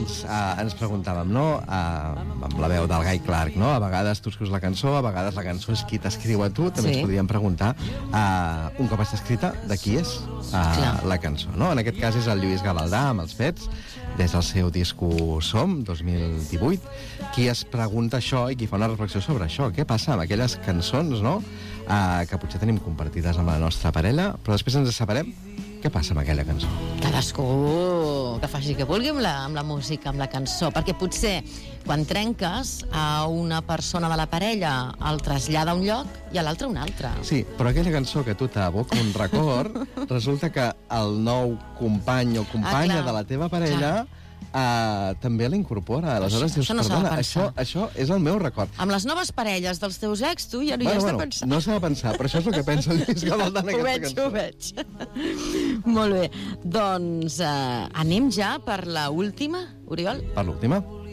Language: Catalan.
ens preguntàvem, no? Amb la veu del Guy Clark, no? A vegades tu escrius la cançó, a vegades la cançó és qui t'escriu a tu. També ens podríem preguntar, un cop està escrita, de qui és la cançó, no? En aquest cas és el Lluís Gavaldà, amb els Pets, des del seu disco Som, 2018, qui es pregunta això i qui fa una reflexió sobre això. Què passa amb aquelles cançons, no?, que potser tenim compartides amb la nostra parella, però després ens separem. Què passa amb aquella cançó? Cadascú que faci que vulgui amb la música, amb la cançó, perquè potser quan trenques a una persona de la parella el trasllada a un lloc i a l'altre a un altre. Sí, però aquella cançó que tu t'aboca un record, resulta que el nou company o companya de la teva parella també la incorpora. Aleshores dius, perdona, això és el meu record. Amb les noves parelles dels teus ex, tu ja no hi has de pensar. No s'ha de pensar, però això és el que pensa el Lluís Gavaldà en aquesta cançó. Ho veig. Molt bé. Doncs anem ja per l'última, Oriol? Per l'última?